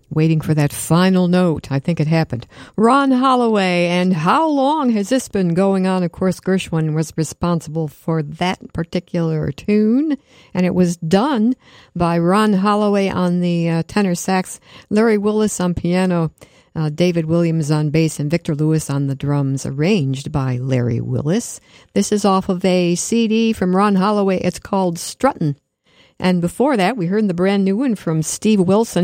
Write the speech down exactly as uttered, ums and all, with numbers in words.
Waiting for that final note. I think it happened. Ron Holloway. And how long has this been going on? Of course, Gershwin was responsible for that particular tune. And it was done by Ron Holloway on the uh, tenor sax, Larry Willis on piano, uh, David Williams on bass, and Victor Lewis on the drums, arranged by Larry Willis. This is off of a C D from Ron Holloway. It's called Struttin'. And before that, we heard the brand new one from Steve Wilson.